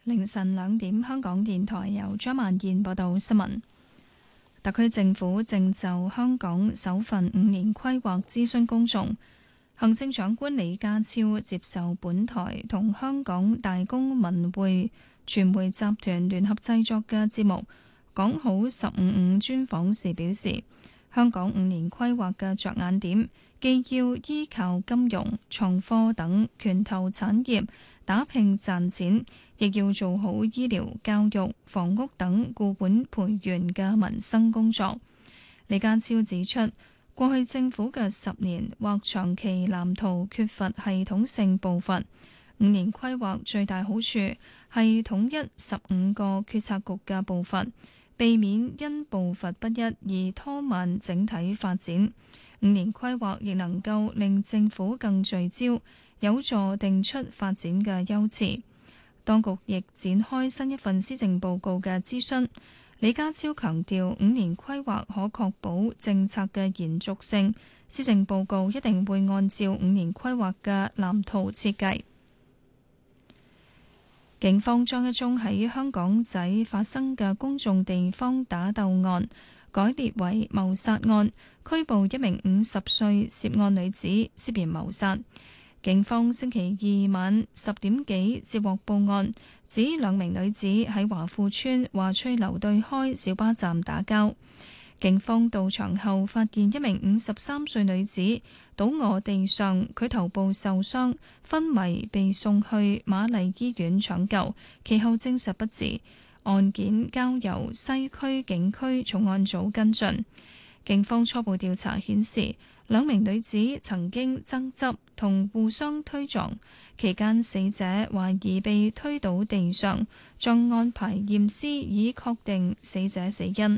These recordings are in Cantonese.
凌晨2點，香港電台由張萬燕報道新聞。特區政府正就香港首份5年規劃諮詢公眾。行政長官李家超接受本台同香港大公文匯傳媒集團聯合製作嘅節目《講好15/5》專訪時表示，香港5年規劃嘅着眼點，既要依靠金融、創科等拳頭產業打拼賺錢，亦要做好醫療、教育、房屋等固本培元嘅民生工作。李家超指出，過去政府嘅10年或長期藍圖缺乏系統性步伐，5年規劃最大好處係統一15個決策局嘅步伐，避免因步伐不一而拖慢整體發展。5年規劃亦能夠令政府更聚焦，有助定出發展嘅優次。當局亦展開新一份施政報告嘅諮詢。李家超強調，5年規劃可確保政策嘅延續性，施政報告一定會按照5年規劃嘅藍圖設計。警方將一宗喺香港仔發生嘅公眾地方打鬥案改列為謀殺案，拘捕1名50歲涉案女子，涉嫌謀殺。警方星期二晚10點幾接獲報案，指2名女子喺華富邨華翠樓對開小巴站打交。警方到場後發現1名53歲女子倒卧地上，佢頭部受傷，昏迷，被送去瑪麗醫院搶救，其後證實不治。案件交由西區警區重案組跟進。警方初步調查顯示，2名女子曾經爭執同互相推撞，期間死者懷疑被推倒地上，將安排驗屍以確定死者死因。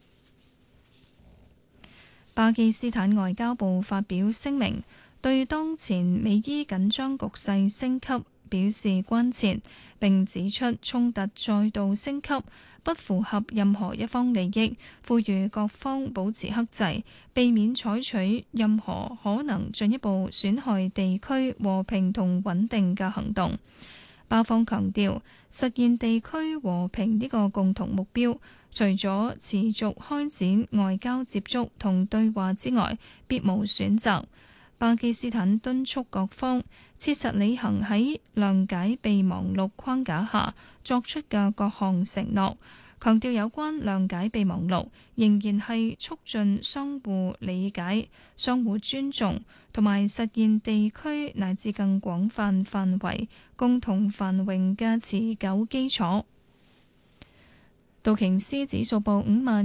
巴基斯坦外交部發表聲明，對當前美伊緊張局勢升級表示關切，並指出衝突再度升級不符合任何一方利益，呼籲各方保持克制，避免採取任何可能進一步損害地區和平同穩定嘅行動。巴方強調，實現地區和平呢個共同目標，除咗持續開展外交接觸同對話之外，別無選擇。巴基斯坦敦促各方切實履行喺諒解備忘錄框架下作出嘅各項承諾，強調有關諒解備忘錄仍然係促進相互理解、相互尊重同埋實現地區乃至更廣泛範圍共同繁榮嘅持久基礎。道瓊斯指數報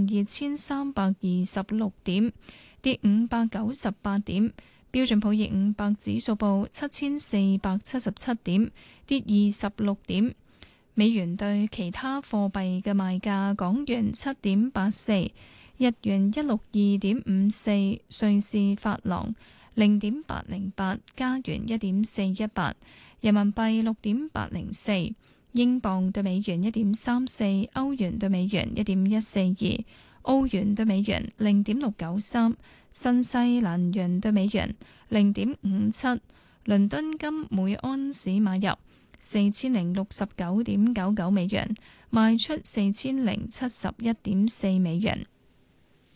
52,326點，跌598點。標準普爾500指數報7,477點，跌26點。美元對其他貨幣嘅賣價：港元7.84，日元162.54，瑞士法郎0.808，加元1.418，人民幣6.804，英鎊對美元1.34，歐元對美元1.142，澳元對美元0.693。新西蘭元對美元0.57，倫敦金每安士買入4069.99美元，賣出4071.4美元。